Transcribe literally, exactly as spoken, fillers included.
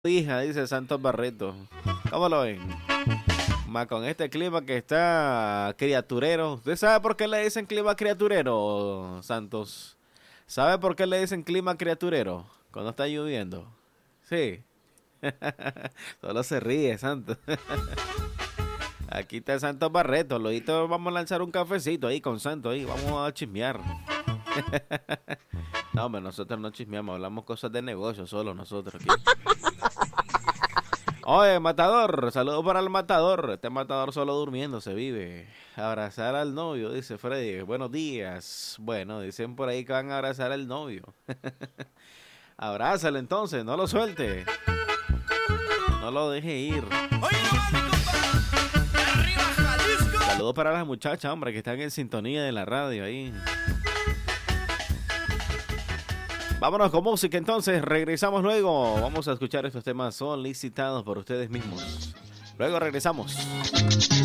hija, dice Santos Barreto. ¿Cómo lo ven? Más con este clima que está criaturero. ¿Usted sabe por qué le dicen clima criaturero, Santos? ¿Sabe por qué le dicen clima criaturero? Cuando está lloviendo. Sí. Solo se ríe, Santos. Aquí está Santos Barreto. Luego vamos a lanzar un cafecito ahí con Santos. Ahí vamos a chismear. No, hombre, nosotros no chismeamos. Hablamos cosas de negocio solo nosotros aquí. Oye, Matador, saludos para el Matador. Este Matador solo durmiendo se vive. Abrazar al novio, dice Freddy. Buenos días. Bueno, dicen por ahí que van a abrazar al novio. Abrázalo entonces, no lo suelte. No lo deje ir. Saludos para las muchachas, hombre, que están en sintonía de la radio ahí. Vámonos con música entonces, regresamos luego. Vamos a escuchar estos temas solicitados por ustedes mismos. Luego regresamos.